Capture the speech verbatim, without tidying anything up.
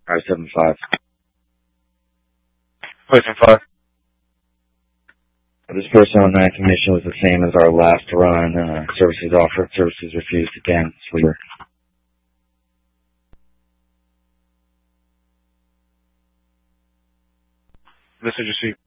five seven five. five seven five. This person on that information was the same as our last run. Uh, services offered, services refused again. Sleeper. Message received.